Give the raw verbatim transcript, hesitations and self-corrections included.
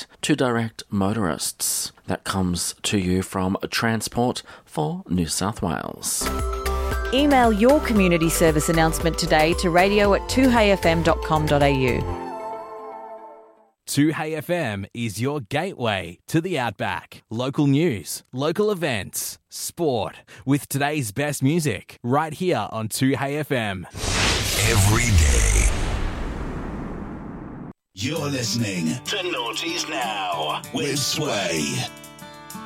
benefit to direct motorists. That comes to you from Transport for New South Wales. Email your community service announcement today to radio at two hey f m dot com dot a u. two Hey F M is your gateway to the Outback. Local news, local events, sport, with today's best music, right here on two Hey F M. Every day. You're listening to Noughties Now with Sway.